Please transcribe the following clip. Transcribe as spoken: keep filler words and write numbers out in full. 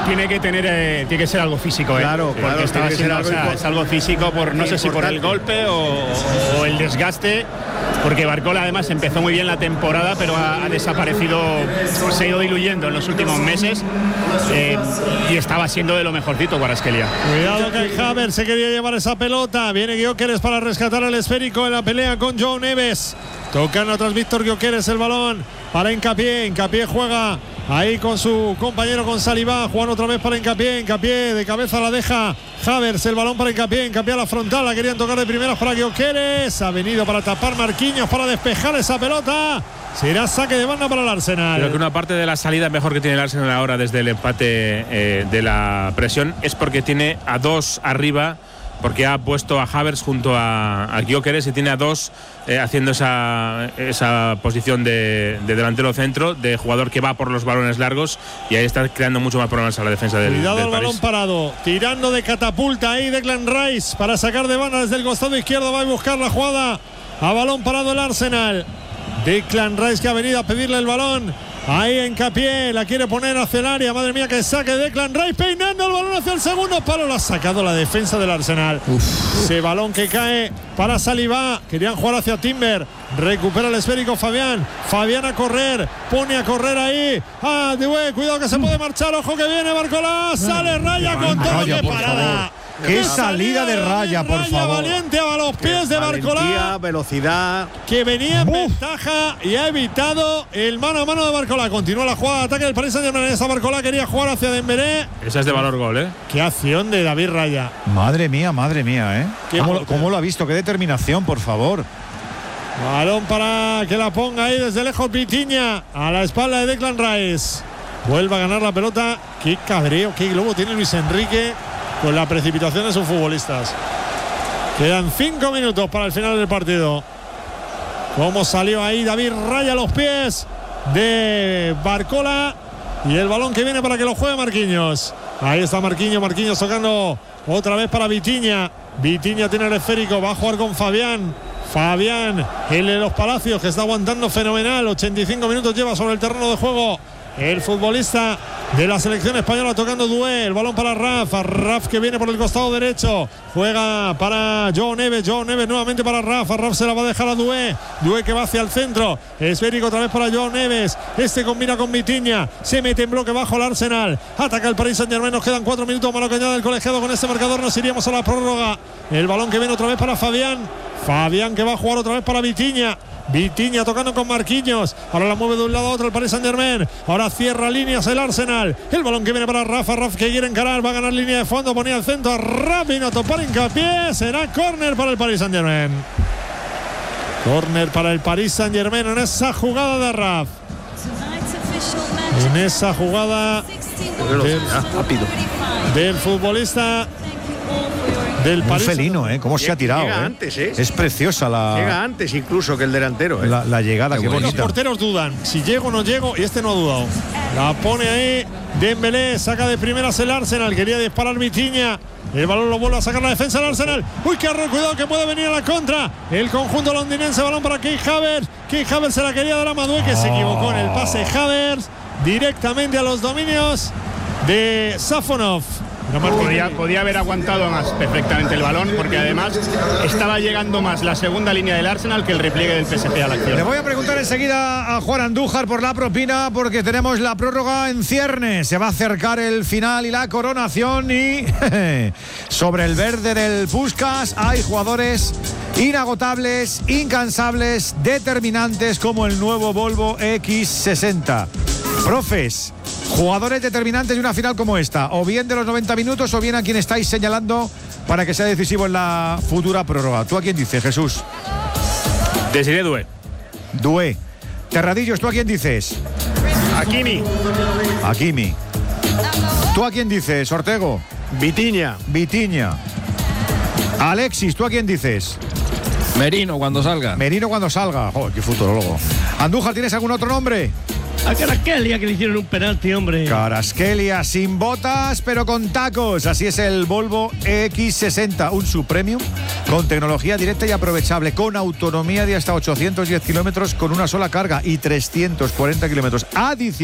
tiene que tener, eh, tiene que ser algo físico, ¿eh? Claro, Porque claro, estaba tiene que ser siendo, algo o sea, impor- es algo físico por, no sé si por el golpe o, o el desgaste, porque Barcola además empezó muy bien la temporada, pero ha, ha desaparecido, se ha ido diluyendo en los últimos meses, eh, y estaba siendo de lo mejorcito Kvaratskhelia. Cuidado que Havertz se quería llevar esa pelota. Viene Gyökeres para rescatar el esférico en la pelea con João Neves. Tocando atrás Víctor Gyökeres el balón para Hincapié. Hincapié juega ahí con su compañero, con Saliba. Juan otra vez para Hincapié. Hincapié de cabeza la deja Havertz. El balón para Hincapié. Hincapié a la frontal. La querían tocar de primeras para Gyökeres. Ha venido para tapar Marquinhos, para despejar esa pelota. Será saque de banda para el Arsenal. Creo que una parte de la salida mejor que tiene el Arsenal ahora desde el empate eh, de la presión es porque tiene a dos arriba, porque ha puesto a Havertz junto a, a Gyökeres y tiene a dos eh, haciendo esa, esa posición de, de delantero centro, de jugador que va por los balones largos, y ahí está creando mucho más problemas a la defensa del, Cuidado del al París. balón parado, tirando de catapulta ahí Declan Rice para sacar de banda desde el costado izquierdo. Va a buscar la jugada a balón parado el Arsenal. Declan Rice que ha venido a pedirle el balón. Ahí Hincapié, la quiere poner hacia el área. Madre mía, que saque Declan Rice, peinando el balón hacia el segundo palo. Lo ha sacado la defensa del Arsenal. Uf. Ese balón que cae para Saliba. Querían jugar hacia Timber. Recupera el esférico Fabián. Fabián a correr. Pone a correr ahí. Ah, Due, cuidado que se puede marchar. Ojo que viene Barcola. Sale Raya con todo. Raya, ¡Qué por parada! favor. ¡Qué salida de Raya, por Raya favor! Valiente a los pies de Barcola. Valentía, velocidad. Que venía en ventaja y ha evitado el mano a mano de Barcola. Continúa la jugada de ataque del Paris Saint-Germain. Esa Barcola quería jugar hacia Dembélé. Esa es de valor gol, ¿eh? Qué acción de David Raya. Madre mía, madre mía, ¿eh? ¿Cómo, ¿Cómo lo ha visto? Qué determinación, por favor. Balón para que la ponga ahí desde lejos Vitinha. A la espalda de Declan Rice. Vuelve a ganar la pelota. Qué cabreo, qué globo tiene Luis Enrique con la precipitación de sus futbolistas. Quedan cinco minutos para el final del partido. Cómo salió ahí David Raya a los pies de Barcola. Y el balón que viene para que lo juegue Marquinhos. Ahí está Marquinhos, Marquinhos tocando otra vez para Vitinha. Vitinha tiene el esférico, va a jugar con Fabián. Fabián, el de los Palacios, que está aguantando fenomenal. ochenta y cinco minutos lleva sobre el terreno de juego el futbolista de la selección española, tocando Due. El balón para Rafa. Rafa que viene por el costado derecho. Juega para João Neves. João Neves nuevamente para Rafa. Rafa se la va a dejar a Due. Due que va hacia el centro. Esférico otra vez para João Neves. Este combina con Vitinha. Se mete en bloque bajo el Arsenal. Ataca el Paris Saint-Germain. Nos quedan cuatro minutos para lo que añade el colegiado. Con este marcador nos iríamos a la prórroga. El balón que viene otra vez para Fabián. Fabián que va a jugar otra vez para Vitinha. Vitinha tocando con Marquinhos. Ahora la mueve de un lado a otro el Paris Saint-Germain. Ahora cierra líneas el Arsenal. El balón que viene para Rafa. Rafa que quiere encarar. Va a ganar línea de fondo. Ponía el centro a Rapino. Topar Hincapié. Será córner para el Paris Saint-Germain. Córner para el Paris Saint-Germain en esa jugada de Rafa. En esa jugada del, del futbolista del Un París. felino, ¿eh? Cómo se ha tirado. Llega ¿eh? antes, ¿eh? Es preciosa la, Llega antes incluso que el delantero, ¿eh? la, la llegada, qué Los bonita. porteros dudan. Si llego o no llego, y este no ha dudado. La pone ahí Dembélé, saca de primeras el Arsenal. Quería disparar Vitinha. El balón lo vuelve a sacar la defensa del Arsenal. Uy, qué error, cuidado que puede venir a la contra. El conjunto londinense, balón para Kai Havertz. Kai Havertz se la quería dar a Madué, que se equivocó en el pase. Havertz directamente a los dominios de Safonov. No, podía, podía haber aguantado más perfectamente el balón, porque además estaba llegando más la segunda línea del Arsenal que el repliegue del P S G a la acción. Le voy a preguntar enseguida a Juan Andújar por la propina, porque tenemos la prórroga en ciernes. Se va a acercar el final y la coronación, y sobre el verde del Puskás hay jugadores inagotables, incansables, determinantes, como el nuevo Volvo equis sesenta. Profes, jugadores determinantes de una final como esta, o bien de los noventa minutos, o bien a quien estáis señalando para que sea decisivo en la futura prórroga. ¿Tú a quién dices, Jesús? Desiré Due. Due. Terradillos, ¿tú a quién dices? Hakimi. Hakimi. ¿Tú a quién dices, Ortego? Vitinha. Vitinha. Alexis, ¿tú a quién dices? Merino cuando salga. Merino cuando salga. Joder, qué futurólogo. Andújar, ¿tienes algún otro nombre? A Kvaratskhelia, que le hicieron un penalti, hombre. Kvaratskhelia sin botas, pero con tacos. Así es el Volvo equis sesenta, un subpremium con tecnología directa y aprovechable, con autonomía de hasta ochocientos diez kilómetros con una sola carga y trescientos cuarenta kilómetros adicionales.